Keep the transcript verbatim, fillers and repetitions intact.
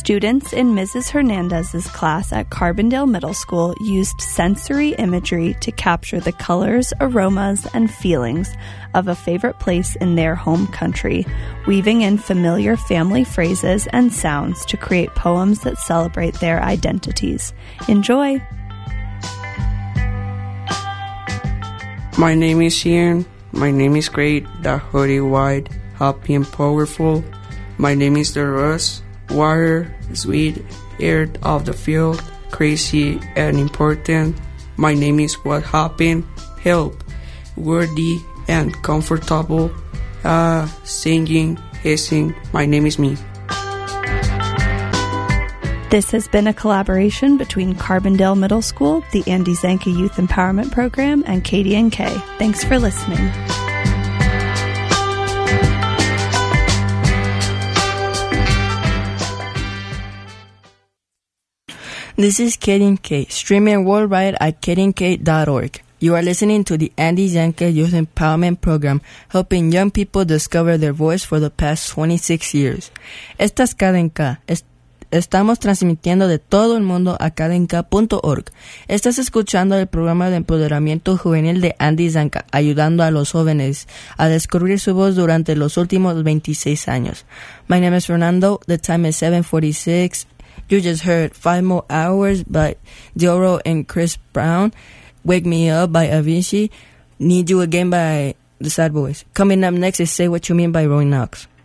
Students in Missus Hernandez's class at Carbondale Middle School used sensory imagery to capture the colors, aromas, and feelings of a favorite place in their home country, weaving in familiar family phrases and sounds to create poems that celebrate their identities. Enjoy! My name is Ian. My name is great, the hoodie wide, happy and powerful. My name is the rust, water, sweet, air of the field, crazy and important. My name is what happened, help, worthy and comfortable, ah, uh, singing, hissing. My name is me. This has been a collaboration between Carbondale Middle School, the Andy Zanka Youth Empowerment Program, and K D N K. Thanks for listening. This is K D N K, streaming worldwide at k d n k dot org. You are listening to the Andy Zanka Youth Empowerment Program, helping young people discover their voice for the past twenty-six years. Esta es K D N K. Es- Estamos transmitiendo de todo el mundo a k d n k punto org. Estás escuchando el programa de empoderamiento juvenil de Andy Zanka, ayudando a los jóvenes a descubrir su voz durante los últimos veintiséis años. My name is Fernando. The time is seven forty-six. You just heard Five More Hours by Dioro and Chris Brown. Wake Me Up by Avicii. Need You Again by The Sad Boys. Coming up next is Say What You Mean by Roy Knox.